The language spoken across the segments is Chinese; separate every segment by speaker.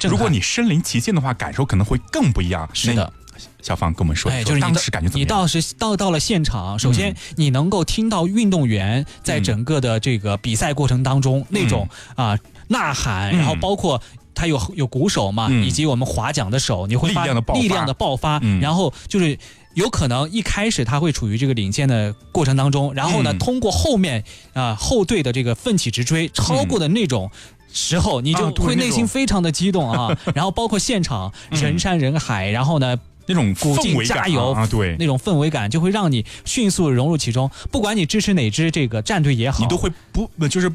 Speaker 1: 如果你身临其境的话，感受可能会更不一样。
Speaker 2: 是的。
Speaker 1: 小芳跟我们说一说，
Speaker 2: 就是
Speaker 1: 当时感觉怎么样？
Speaker 2: 你到了现场，首先你能够听到运动员在整个的这个比赛过程当中那种呐喊，然后包括他有鼓手嘛，以及我们划桨的手，你会发力量的爆发，然后就是有可能一开始他会处于这个领先的过程当中，然后呢，通过后面后队的这个奋起直追超过的那种时候，你就会内心非常的激动啊。然后包括现场人山人海，然后呢。
Speaker 1: 那种
Speaker 2: 鼓劲加油
Speaker 1: 对，
Speaker 2: 那种氛围感就会让你迅速融入其中。不管你支持哪支这个战队也好，
Speaker 1: 你都会不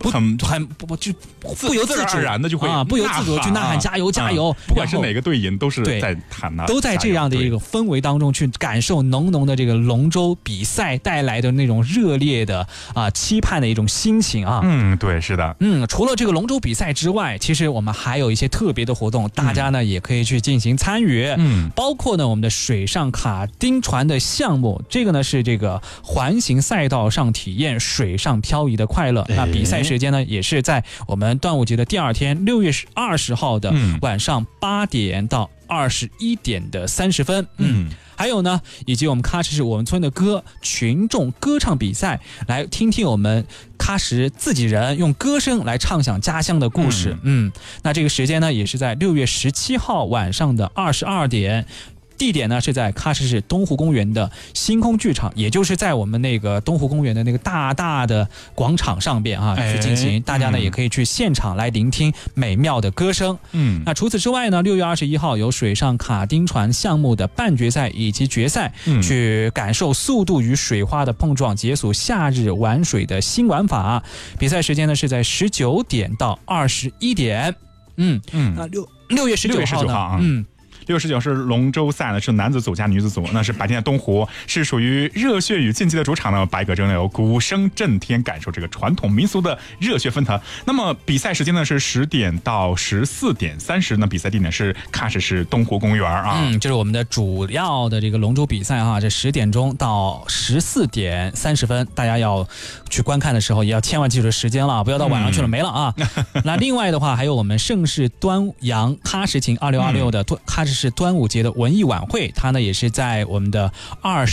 Speaker 1: 由自主然的就会
Speaker 2: 不由自主去呐喊加油加油。
Speaker 1: 不管是哪个队赢，都是在喊呐，
Speaker 2: 都在这样的一个氛围当中去感受浓浓的这个龙舟比赛带来的那种热烈的期盼的一种心情啊。
Speaker 1: 对，是的。
Speaker 2: 除了这个龙舟比赛之外，其实我们还有一些特别的活动，大家呢也可以去进行参与。包括呢我们的水上卡丁船的项目，这个呢是这个环形赛道上体验水上漂移的快乐。那比赛时间呢也是在我们端午节的第二天6月20号的晚上8点到21点的30分。还有呢，以及我们喀什市我们村的歌群众歌唱比赛，来听听我们喀什自己人用歌声来唱响家乡的故事。那这个时间呢也是在6月17号晚上的22点。地点呢是在喀什市东湖公园的星空剧场，也就是在我们那个东湖公园的那个大大的广场上边去进行。大家呢也可以去现场来聆听美妙的歌声。那除此之外呢，6月21号有水上卡丁船项目的半决赛以及决赛，去感受速度与水花的碰撞，解锁夏日玩水的新玩法。比赛时间呢是在19点到21点。那6月19号呢
Speaker 1: 6月19是龙舟赛呢，是男子组加女子组，那是白天的东湖，是属于热血与竞技的主场呢，百舸争流，鼓声震天，感受这个传统民俗的热血奔腾。那么比赛时间呢是10点到14点30，那比赛地点是喀什市东湖公园
Speaker 2: 就是我们的主要的这个龙舟比赛这10点钟到14点30分，大家要去观看的时候也要千万记住时间了，不要到晚上去了没了那另外的话还有我们盛世端阳喀什情2626的喀什是端午节的文艺晚会，它呢也是在我们的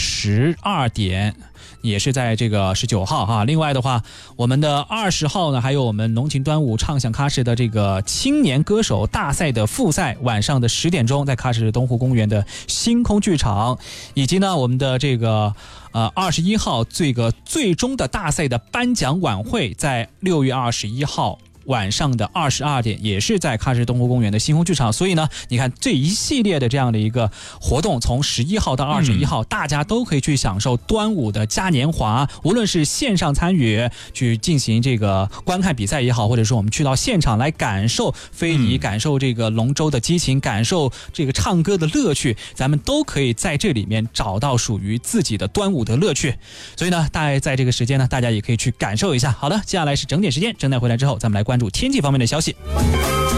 Speaker 2: 22点，也是在这个19号另外的话，我们的20号呢，还有我们浓情端午唱响喀什的这个青年歌手大赛的复赛，晚上的10点钟，在喀什东湖公园的星空剧场，以及呢我们的这个21号这个最终的大赛的颁奖晚会，在6月21号。晚上的22点也是在喀什东湖公园的星空剧场。所以呢你看这一系列的这样的一个活动，从11号到21号大家都可以去享受端午的嘉年华，无论是线上参与去进行这个观看比赛也好，或者说我们去到现场来感受非遗，感受这个龙舟的激情，感受这个唱歌的乐趣，咱们都可以在这里面找到属于自己的端午的乐趣。所以呢大概在这个时间呢大家也可以去感受一下。好的，接下来是整点时间，整点回来之后咱们来关注天气方面的消息。